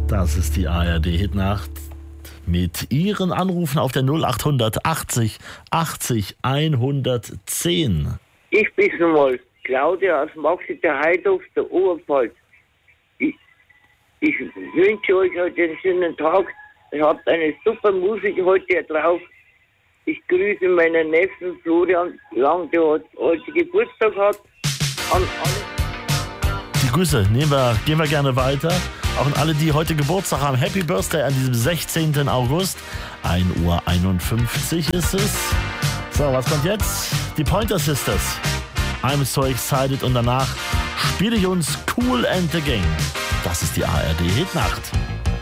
Das ist die ARD-Hitnacht mit Ihren Anrufen auf der 0800 80 80 110. Ich bin's nochmal, Claudia aus Maxi der Heidhof, der Oberpfalz. Ich wünsche euch heute einen schönen Tag. Ihr habt eine super Musik heute hier drauf. Ich grüße meinen Neffen Florian Lang, der heute Geburtstag hat. An alle. Die Grüße gehen wir gerne weiter. Auch an alle, die heute Geburtstag haben. Happy Birthday an diesem 16. August. 1:51 Uhr ist es. So, was kommt jetzt? Die Pointer Sisters. I'm so excited. Und danach spiele ich uns Cool and the Gang. Das ist die ARD Hitnacht.